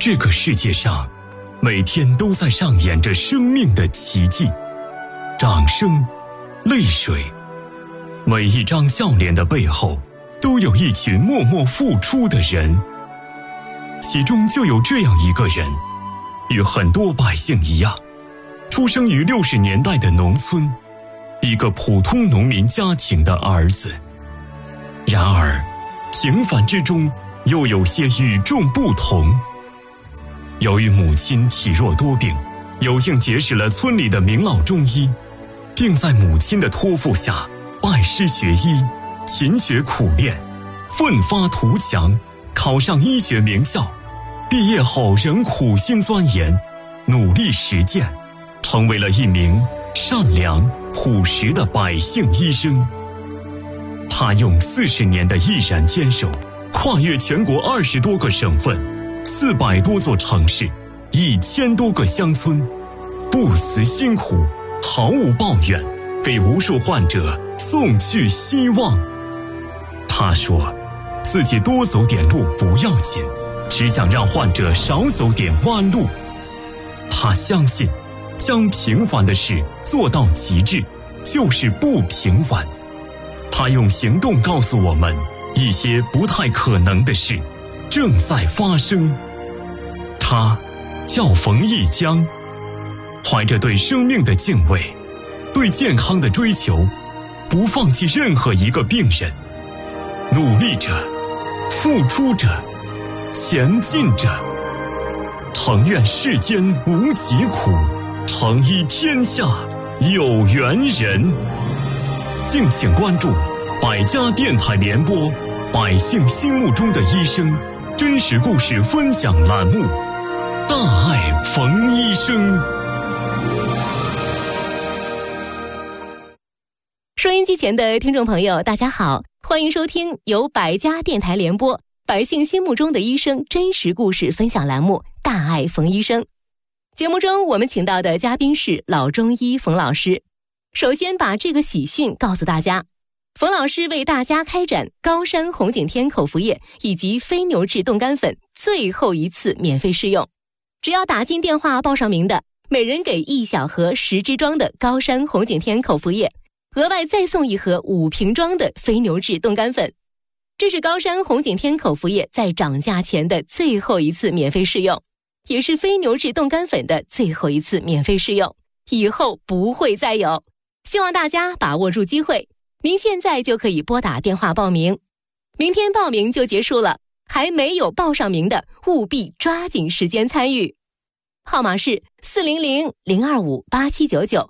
这个世界上每天都在上演着生命的奇迹，掌声，泪水，每一张笑脸的背后都有一群默默付出的人，其中就有这样一个人，与很多百姓一样，出生于60年代的农村，一个普通农民家庭的儿子。然而平凡之中又有些与众不同。由于母亲体弱多病，有幸结识了村里的名老中医，并在母亲的托付下拜师学医，勤学苦练，奋发图强，考上医学名校。毕业后仍苦心钻研，努力实践，成为了一名善良朴实的百姓医生。他用40年的毅然坚守，跨越全国20多个省份，400多座城市，1000多个乡村，不辞辛苦，毫无抱怨，给无数患者送去希望。他说自己多走点路不要紧，只想让患者少走点弯路。他相信将平凡的事做到极致就是不平凡。他用行动告诉我们，一些不太可能的事正在发生。他叫冯一江，怀着对生命的敬畏，对健康的追求，不放弃任何一个病人，努力着，付出着，前进着。诚愿世间无疾苦，诚医天下有缘人。敬请关注百家电台联播百姓心目中的医生真实故事分享栏目，大爱冯医生。 收音机前的听众朋友大家好，欢迎收听由百家电台联播百姓心目中的医生真实故事分享栏目，大爱冯医生。节目中我们请到的嘉宾是老中医冯老师。首先把这个喜讯告诉大家，冯老师为大家开展高山红景天口服液以及非牛至冻干粉最后一次免费试用，只要打进电话报上名的，每人给1小盒10支装的高山红景天口服液，额外再送1盒5瓶装的非牛至冻干粉。这是高山红景天口服液在涨价前的最后一次免费试用，也是非牛至冻干粉的最后一次免费试用，以后不会再有。希望大家把握住机会，您现在就可以拨打电话报名，明天报名就结束了，还没有报上名的务必抓紧时间参与。号码是400-025-8799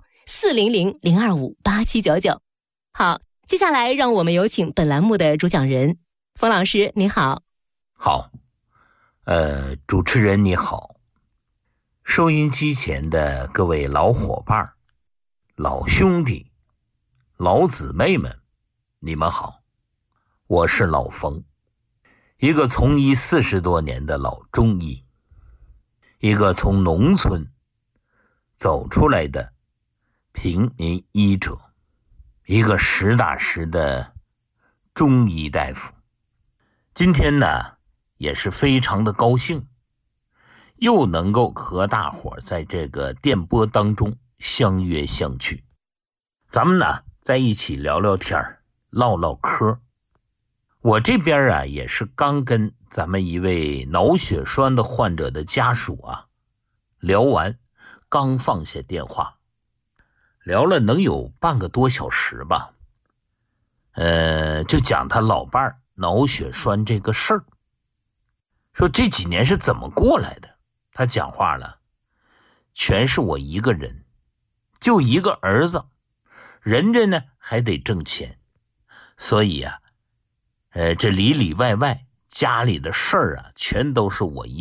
400-025-8799。好，接下来让我们有请本栏目的主讲人冯老师，你好。 好，主持人你好，收音机前的各位老伙伴、老兄弟、老姊妹们，你们好，我是老冯，一个从医40多年的老中医，一个从农村走出来的平民医者，一个实打实的中医大夫。今天呢，也是非常的高兴，又能够和大伙在这个电波当中相约相聚，咱们呢在一起聊聊天，唠唠嗑。我这边啊也是刚跟咱们一位脑血栓的患者的家属啊聊完，刚放下电话，聊了能有半个多小时吧。就讲他老伴儿脑血栓这个事儿，说这几年是怎么过来的。他讲话了，全是我一个人，就一个儿子，人家呢还得挣钱，所以啊，这里里外外家里的事儿啊，全都是我一